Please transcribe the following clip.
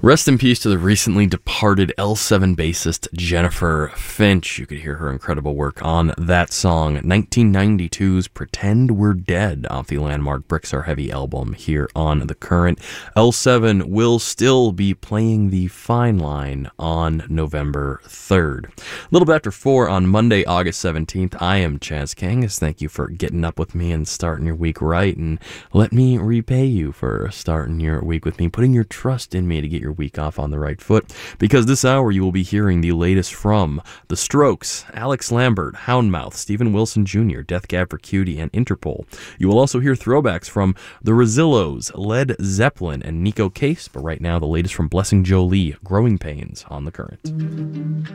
Rest in peace to the recently departed L7 bassist Jennifer Finch. You could hear her incredible work on that song, 1992's Pretend We're Dead, off the landmark Bricks Are Heavy album here on The Current. L7 will still be playing the Fine Line on November 3rd. A little bit after 4 on Monday, August 17th, I am Chaz Kangas. Thank you for getting up with me and starting your week right, and let me repay you for starting your week with me, putting your trust in me to get your week off on the right foot, because this hour you will be hearing the latest from The Strokes, Alex Lambert, Houndmouth, Steven Wilson Jr., Death Cab for Cutie, and Interpol. You will also hear throwbacks from The Rezillos, Led Zeppelin, and Nico Case, but right now the latest from Blessing Jolie, Growing Pains on The Current.